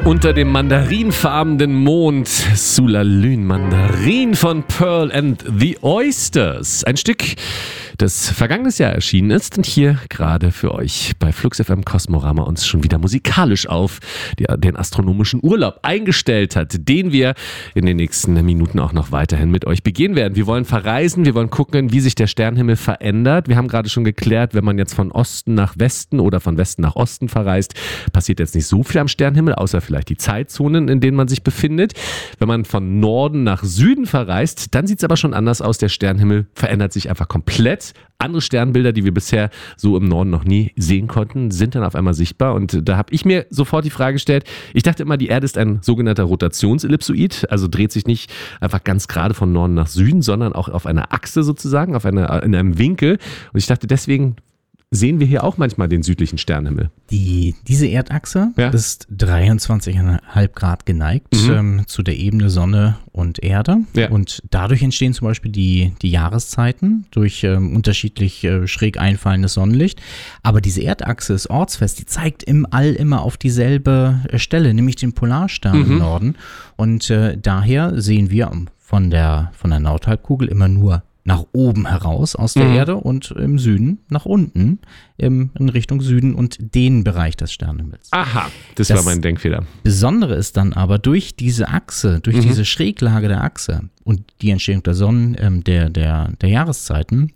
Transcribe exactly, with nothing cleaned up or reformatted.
Unter dem mandarinfarbenen Mond, Sulalün Mandarin von Pearl and the Oysters. Ein Stück, das vergangenes Jahr erschienen ist und hier gerade für euch bei Flux F M Kosmorama uns schon wieder musikalisch auf die, den astronomischen Urlaub eingestellt hat, den wir in den nächsten Minuten auch noch weiterhin mit euch begehen werden. Wir wollen verreisen, wir wollen gucken, wie sich der Sternenhimmel verändert. Wir haben gerade schon geklärt, wenn man jetzt von Osten nach Westen oder von Westen nach Osten verreist, passiert jetzt nicht so viel am Sternenhimmel, außer vielleicht die Zeitzonen, in denen man sich befindet. Wenn man von Norden nach Süden verreist, dann sieht es aber schon anders aus. Der Sternenhimmel verändert sich einfach komplett. Andere Sternbilder, die wir bisher so im Norden noch nie sehen konnten, sind dann auf einmal sichtbar. Und da habe ich mir sofort die Frage gestellt, ich dachte immer, die Erde ist ein sogenannter Rotationsellipsoid, also dreht sich nicht einfach ganz gerade von Norden nach Süden, sondern auch auf einer Achse sozusagen, auf einer, in einem Winkel. Und ich dachte, deswegen sehen wir hier auch manchmal den südlichen Sternenhimmel. Die, diese Erdachse ja. ist dreiundzwanzig Komma fünf Grad geneigt mhm. ähm, zu der Ebene Sonne und Erde. Ja. Und dadurch entstehen zum Beispiel die, die Jahreszeiten durch ähm, unterschiedlich äh, schräg einfallendes Sonnenlicht. Aber diese Erdachse ist ortsfest, die zeigt im All immer auf dieselbe Stelle, nämlich den Polarstern mhm. im Norden. Und äh, daher sehen wir von der, von der Nordhalbkugel immer nur nach oben heraus aus der mhm. Erde und im Süden nach unten im, in Richtung Süden und den Bereich des Sternenhimmels. Aha, das, das war mein Denkfehler. Besondere ist dann aber durch diese Achse, durch mhm. diese Schräglage der Achse und die Entstehung der Sonnen, ähm, der, der, der Jahreszeiten,